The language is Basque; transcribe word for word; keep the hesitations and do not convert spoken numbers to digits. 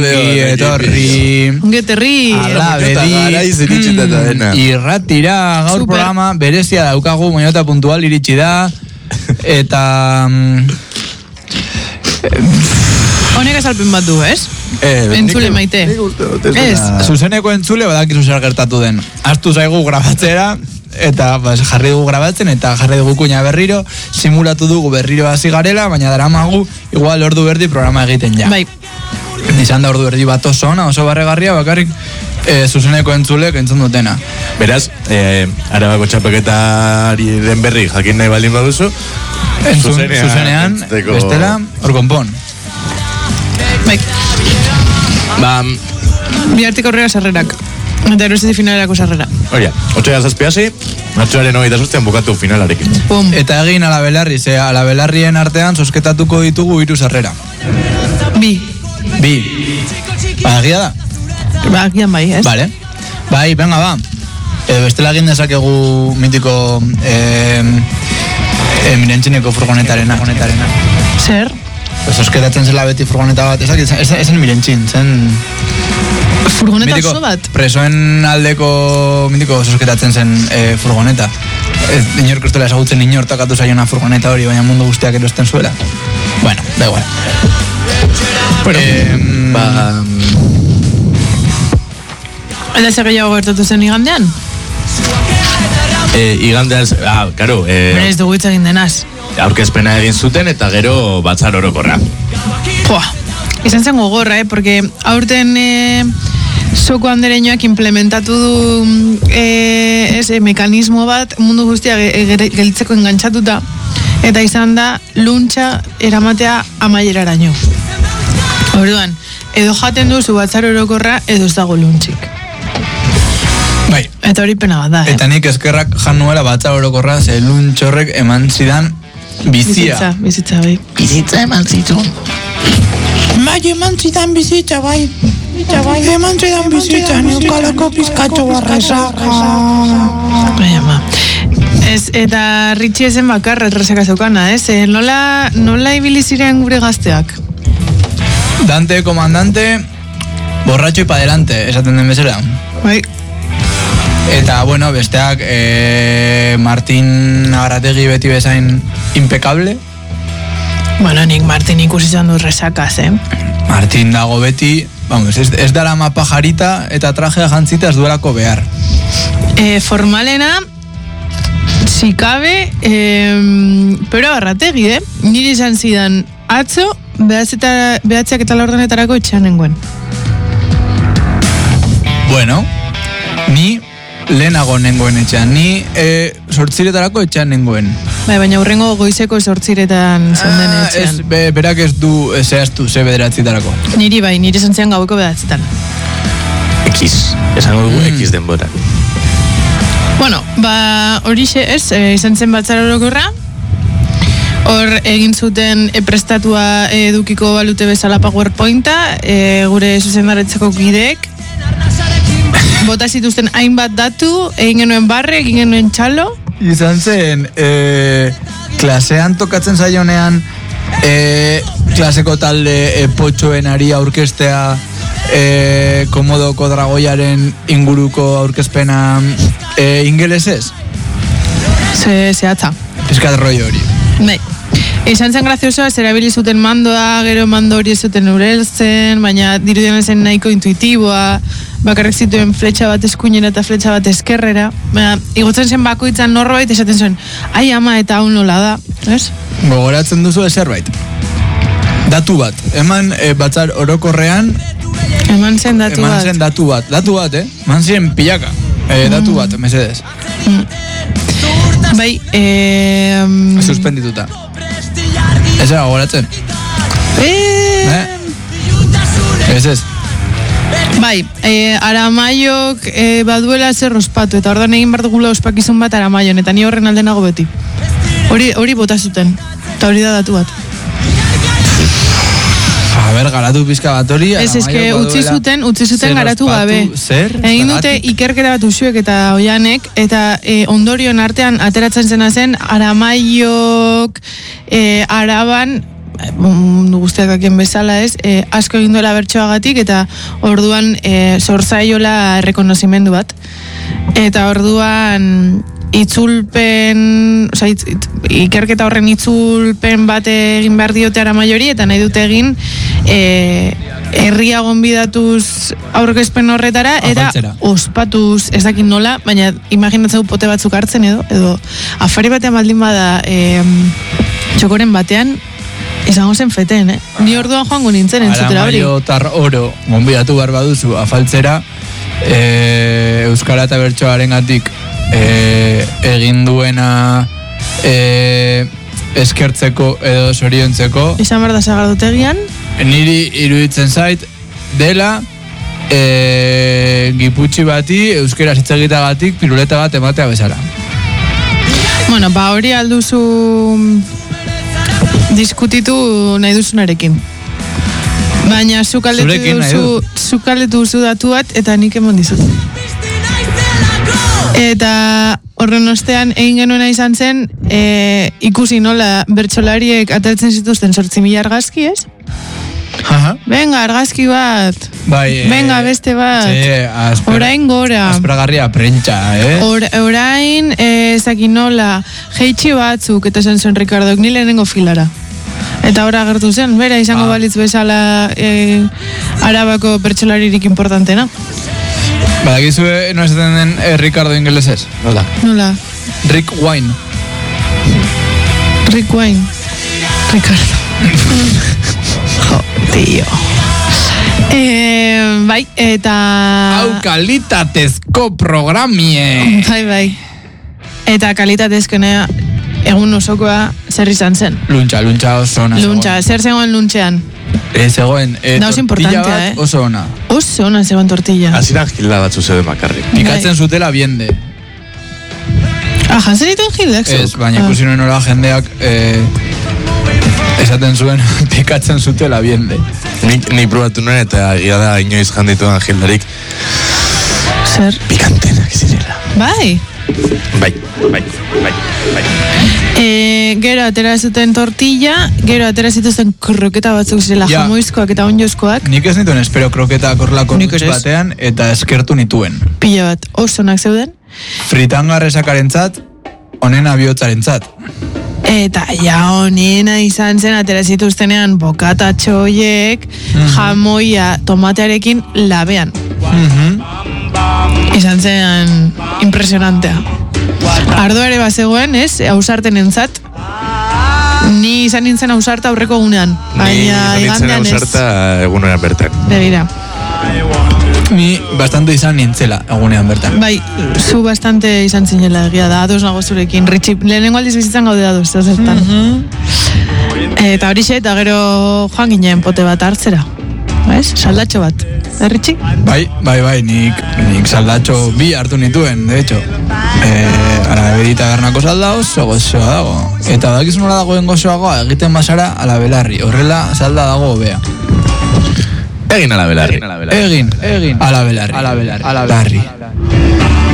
Etorri Ongeterri Alabedi Irratira gaur Super. programa berezia daukagu Moñota puntual iritsi da eta honek azalpen bat du, ez? eh, Entzule maite Ez Zuzeneko entzule badakizu zer gertatu den Astu zaigu grabatzera eta bas, jarri dugu grabatzen eta jarri dugu kuña berriro simulatu dugu berriro hasi garela baina daramagu igual ordu berdi programa egiten ja Bai Izan da ordu erdi bat oso ona, oso barregarria, bakarrik e, zuzeneko entzulek entzun dutena. Beraz, e, Arabako txapelketari den berri jakin nahi baldin baduzu, Entzun, zuzenean, zuzenean entzuteko... bestela, hor konpon. Bai Ba, Bi hartik aurrera sarrerak Eta eroseti finalerako sarrera oia, otxoia zazpiasi, matxoaren hogeita sortzean bukatu finalarekin. Pum. Eta egin alabelarri, ze alabelarrien artean zozketatuko ditugu hiru sarrera. Bi Bi. Ba, egia da? Ba, agian bai, ez? Vale. Bai, venga, ba. Edo bestela egin dezakegu mitiko eh, eh, mirentxineko furgonetarena. furgonetarena. Zer? Pues zozketatzen zela beti furgoneta bat, ezak, ez, ez mirentxin, zen... Furgoneta Mitiko, oso bat? Presoen aldeko mitiko zozketatzen zen e, furgoneta. Ez, inork ustola esagutzen inor takatu zaiona furgoneta hori, baina mundu guztiak erosten zuela. Bueno, da igual. Bueno, eh, ba... Eta zer gehiago gertatu zen igandean? E, igandean, ah, karo, e, Berez dugu hitz egin denaz aurkezpena egin zuten eta gero batzar orokorra. Joa, izan zen gogorra, eh? Porque aurten eh, Soko andereñoak implementatu du eh, ese mekanismo bat mundu guztia gelditzeko engantzatuta eta izan da luntxa eramatea amaieraraino. Orduan, edo jaten duzu batzar orokorra edo ez dago luntxik. bai. Eta hori pena bat da, eh? Eta nik eskerrak jan nuela batzar orokorra, ze luntxorrek eman zidan bizia. Bizitza, bizitza, bai. Bizitza eman zitun. Bai, eman zidan bizitza, bai. Eman zidan bizitza, neukalako pizkatxo barrezaka. Bai, ama. Ez, eta Ritxi ezen bakarra errezaka zeukana, ez? E, nola, nola ibili ziren gure gazteak? Dante, komandante, borratxo y pa delante, esaten den bezala. Bai. Eta, bueno, besteak e, Martin Agarrategi beti bezain impecable. Bueno, nik Martin ikusi izan du resakaz, eh? Martin dago beti, vamos, ez, ez dara ma pajarita eta trajea jantzita ez duelako behar. E, formalena, si cabe, eh, pero Agarrategi, eh? Niri izan zidan atzo, behatzeak eta laurdenetarako etxean nengoen. Bueno, ni lehenago nengoen etxean, ni e, sortziretarako etxean nengoen. Bai, baina hurrengo goizeko sortziretan zonden Ah, etxean. ez, be, berak ez du e, zehaztu, ze bederatzitarako. Niri bai, niri izan zian gaueko behatzetan. X, esango dugu Mm. X denbora. Bueno, ba, horixe ez, e, izan zen batzar orokorra. Hor egin zuten e, prestatua e, edukiko balute bezala PowerPointa, e, gure zuzendaretzeko kideek. Bota zituzten hainbat datu, egin genuen barre, egin genuen txalo. Izan zen, e, klasean tokatzen zaionean, e, klaseko talde e, potxoen ari aurkestea, e, komodoko dragoiaren inguruko aurkezpena e, ingelesez. Ze, zehatza. Piskat rollo hori. Bai. Izan zen graziosoa, zer erabili zuten mandoa, gero mando hori ez zuten ureltzen, baina dirudien zen nahiko intuitiboa, bakarrik zituen fletxa bat eskuinera eta fletxa bat eskerrera. Baina, igotzen zen bakoitzan norbait esaten zuen, ai ama eta hau nola da, ez? Gogoratzen duzu zerbait. Datu bat. Eman e, batzar orokorrean, Eman zen datu eman bat. zen datu bat. Datu bat, eh? Eman ziren pilaka. E, datu bat, mesedez. Bai, eh... Suspendituta. Ez era gogoratzen. Eh... Eh? Ez ez. Bai, eh, Aramaiok eh, baduela zer ospatu, eta ordan egin behar dugula ospakizun bat Aramaion, eta ni horren alde nago beti. Hori, hori bota zuten, eta hori da datu bat. A ber, garatu pizka bat hori. Ez, eske, utzi zuten, utzi zuten garatu gabe. Zer? Egin dute Zergatik? ikerkera bat usuek eta oianek, eta e, ondorion artean ateratzen zena zen Aramaiok e, Araban mundu guztiak dakien bezala ez, e, asko egin duela bertsoagatik, eta orduan e, sortzaiola errekonozimendu bat. Eta orduan itzulpen, oza, itz, itz, ikerketa horren itzulpen bat egin behar diote ara maiori, eta nahi dute egin e, herria gonbidatuz aurkezpen horretara, eta Afaltzera. ospatuz ez dakit nola, baina imaginatzeu pote batzuk hartzen edo, edo afari batean baldin bada e, txokoren batean, izango zen feten, eh? Ni orduan joango nintzen entzutera hori. Aramaio tar oro gonbidatu behar baduzu afaltzera, e, Euskara eta bertsoaren gatik e, egin duena e, eskertzeko edo soriontzeko, Izan behar da Sagardotegian, niri iruditzen zait dela e, giputxi bati euskera hitz egiteagatik piruleta bat ematea bezala. bueno, ba hori alduzu diskutitu nahi duzunarekin. Baina zuk aldetu Zurekin nahi duzu, zuk aldetu duzu datu bat, eta nik emon dizut. Eta horren ostean egin genuena izan zen, e, ikusi nola bertsolariek ataltzen zituzten sortzi mila argazki, ez? Aha. Venga, argazki bat. Bai, e, Venga, beste bat. Txe, aspera, Orain gora. Aspragarria prentxa, eh? Or, orain, eh, zakin nola, jeitxi batzuk, eta esan zuen Ricardok, ni lehenengo filara. Eta ora agertu zen, bera izango Ah. balitz bezala eh, Arabako bertsolaririk importantena. Badakizue, no esaten den eh, Ricardo ingelesez? Nola? Nola? Rick Wine. Rick Wine. Ricardo. Jo, tío. Eh, bai, eta... Hau kalitatezko programie. Bai, bai. Eta kalitatezkenea egun osokoa zer izan zen. Luntxa, luntxa oso ona. Luntxa, zer zegoen luntxean? E, zegoen, e, Da, oso tortilla importantea, bat eh? oso ona. Oso ona zegoen tortilla. Aziran gilda batzu zeuden bakarrik. Pikatzen zutela biende. Ah, jantzen dituen gildak zuk? Ez, baina Ah. ikusi nuen nola jendeak e, esaten zuen pikatzen zutela biende. Nik, nik probatu nuen eta gira da inoiz jandituan gildarik Zer? pikantenak zirela. Bai. Bai, bai, bai, bai. E, gero atera zuten tortilla, gero atera zituzten kroketa batzuk zirela, Ja. jamoizkoak eta onjozkoak, Nik ez nituen espero kroketak horlako Nik dutx ere ez. batean eta eskertu nituen. pila bat, oso onak zeuden. Fritangarresakarentzat, onena bihotzarentzat. Eta ja honena izan zen atera zituztenean bokatatxo hoiek, jamoia tomatearekin labean. Mhm. Izan zen impresionantea. Ardo ere bazegoen, ez, ausarten entzat. Ni izan nintzen ausarta aurreko gunean, baina Ni nintzen igandean ez. ausarta egunean bertan. Begira. Ni bastante izan nintzela egunean bertan. Bai, zu bastante izan zinela egia da, ados nago zurekin. Ritxi, lehenengo aldiz bizitzan gaude ados, ez zertan. Eta horixe, eta gero joan ginen pote bat hartzera. Ez? Saldatxo bat. Da, Ritxi? Bai, bai, bai, nik, nik saldatxo bi hartu nituen, de hecho. E, ara berita bernako salda oso gozoa dago. Eta dakizu nola dagoen gozoagoa, egiten basara ala belarri. Horrela salda dago hobea. Egin ala belarri. Egin, egin, ala belarri. Ala belarri. Ala belarri.